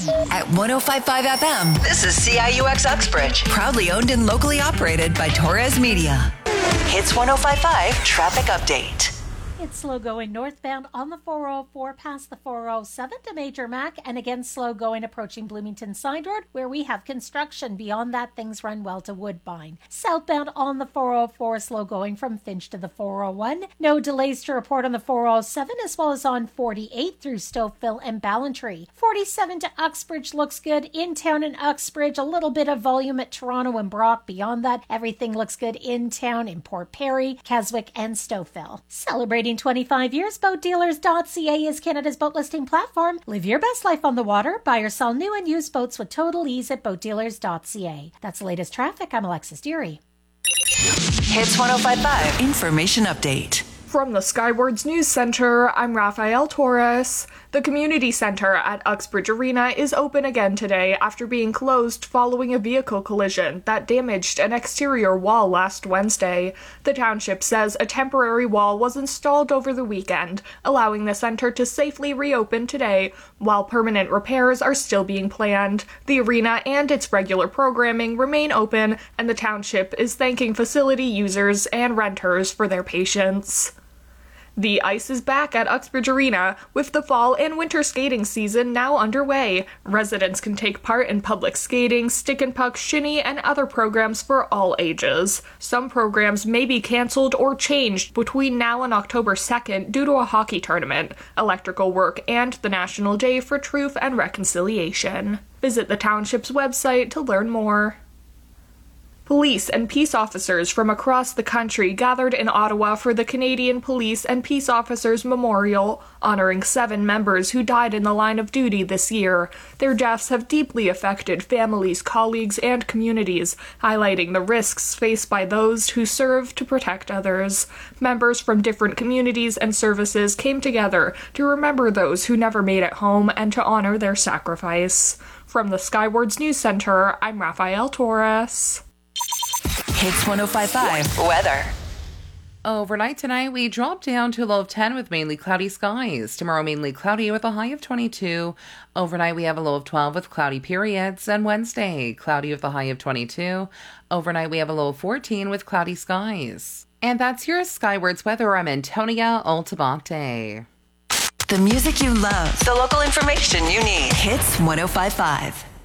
At 105.5 FM, this is CIUX Uxbridge. Proudly owned and locally operated by Torres Media. Hits 105.5 Traffic Update. It's slow going northbound on the 404 past the 407 to Major Mac, and again slow going approaching Bloomington Side Road where we have construction. Beyond that, things run well to Woodbine. Southbound on the 404, slow going from Finch to the 401. No delays to report on the 407 as well as on 48 through Stouffville and Ballantree. 47 to Uxbridge looks good. In town in Uxbridge, a little bit of volume at Toronto and Brock. Beyond that, everything looks good in town in Port Perry, Keswick, and Stouffville. Celebrating 25 years, BoatDealers.ca is Canada's boat listing platform. Live your best life on the water. Buy or sell new and used boats with total ease at BoatDealers.ca. That's the latest traffic. I'm Alexis Deary. Hits 105.5 Information Update. From the Skywards News Center, I'm Rafael Torres. The community center at Uxbridge Arena is open again today after being closed following a vehicle collision that damaged an exterior wall last Wednesday. The township says a temporary wall was installed over the weekend, allowing the center to safely reopen today, while permanent repairs are still being planned. The arena and its regular programming remain open, and the township is thanking facility users and renters for their patience. The ice is back at Uxbridge Arena, with the fall and winter skating season now underway. Residents can take part in public skating, stick and puck, shinny, and other programs for all ages. Some programs may be cancelled or changed between now and October 2nd due to a hockey tournament, electrical work, and the National Day for Truth and Reconciliation. Visit the township's website to learn more. Police and peace officers from across the country gathered in Ottawa for the Canadian Police and Peace Officers Memorial, honoring 7 members who died in the line of duty this year. Their deaths have deeply affected families, colleagues, and communities, highlighting the risks faced by those who serve to protect others. Members from different communities and services came together to remember those who never made it home and to honor their sacrifice. From the Skywards News Center, I'm Rafael Torres. Hits 105.5 Weather. Overnight tonight, we drop down to a low of 10 with mainly cloudy skies. Tomorrow, mainly cloudy with a high of 22. Overnight, we have a low of 12 with cloudy periods. And Wednesday, cloudy with a high of 22. Overnight, we have a low of 14 with cloudy skies. And that's your Skywards weather. I'm Antonia Altabate. The music you love. The local information you need. Hits 105.5.